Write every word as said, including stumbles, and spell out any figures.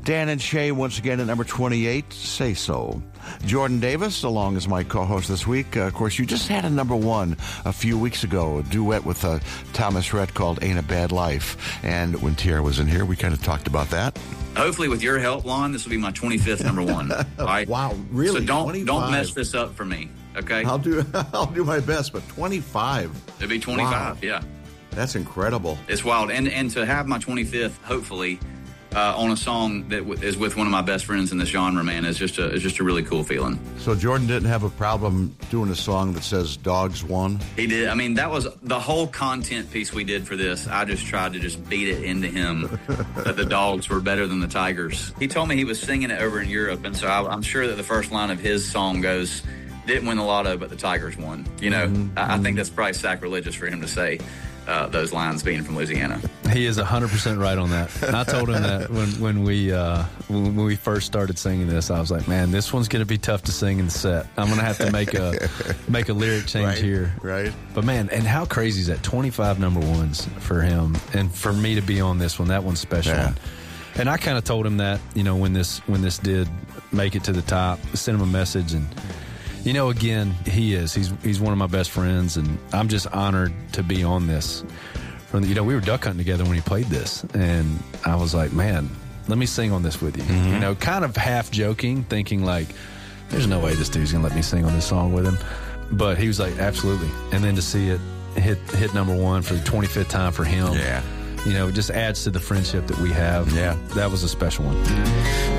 Dan and Shay once again at number twenty-eight, Say So. Jordan Davis, along as my co-host this week. Uh, of course, you just had a number one a few weeks ago, a duet with uh, Thomas Rhett called Ain't a Bad Life. And when Tierra was in here, we kind of talked about that. Hopefully, with your help, Lon, this will be my twenty-fifth number one. All right? Wow, really? So don't twenty-five. don't mess this up for me, okay? I'll do I'll do my best, but twenty-five. It'll be twenty-five, Wow. yeah. That's incredible. It's wild. And and to have my twenty-fifth, hopefully, uh, on a song that w- is with one of my best friends in this genre, man, is just a, is just a really cool feeling. So Jordan didn't have a problem doing a song that says Dogs Won? He did. I mean, that was the whole content piece we did for this. I just tried to just beat it into him that the dogs were better than the tigers. He told me he was singing it over in Europe, and so I, I'm sure that the first line of his song goes, didn't win the lotto, but the tigers won. You know, mm-hmm. I, I think that's probably sacrilegious for him to say uh, those lines being from Louisiana. He is one hundred percent right on that. And I told him that when, when we uh, when we first started singing this, I was like, man, this one's going to be tough to sing in the set. I'm going to have to make a make a lyric change right, here. Right. But, man, and how crazy is that? twenty-five number ones for him. And for me to be on this one, that one's special. Yeah. And I kind of told him that, you know, when this when this did make it to the top, sent him a message. And, you know, again, he is. He's he's one of my best friends, and I'm just honored to be on this. From the, you know, we were duck hunting together when he played this, and I was like, man, let me sing on this with you. Mm-hmm. You know, kind of half joking, thinking like, there's no way this dude's going to let me sing on this song with him. But he was like, absolutely. And then to see it hit hit number one for the twenty-fifth time for him, yeah, you know, it just adds to the friendship that we have. Yeah. That was a special one.